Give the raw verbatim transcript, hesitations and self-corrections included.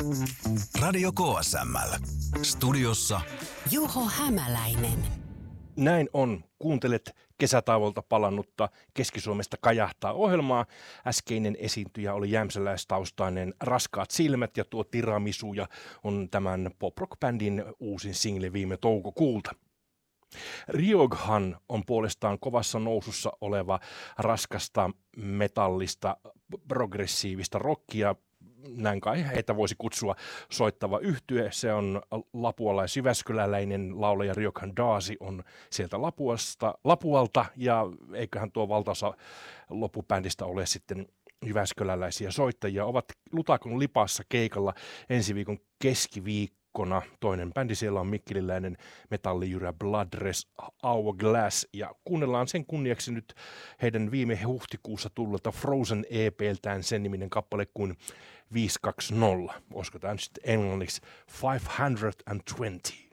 Radio K S M L. Studiossa Juho Hämäläinen. Näin on. Kuuntelet kesätauolta palannutta Keski-Suomesta kajahtaa ohjelmaa. Äskeinen esiintyjä oli jämsäläistaustainen Raskaat silmät ja tuo Tiramisuja on tämän pop-rock-bändin uusin single viime toukokuulta. Rioghan on puolestaan kovassa nousussa oleva raskasta metallista progressiivista rockia. Näin kai heitä voisi kutsua soittava yhtye. Se on lapualais-jyväskyläläinen laulaja Rioghan Daasi on sieltä Lapuasta, Lapualta ja eiköhän tuo valtaosa loppubändistä ole sitten jyväskyläläisiä soittajia. Ovat Lutakon Lipassa keikalla ensi viikon keskiviikkona. Toinen bändi siellä on mikkeliläinen metallijyrä Bloodrest Hourglass ja kuunnellaan sen kunniaksi nyt heidän viime huhtikuussa tullutta Frozen E P:ltään sen niminen kappale kuin viisi kaksi nolla. Olisiko tämä nyt sitten englanniksi viisi kaksikymmentä?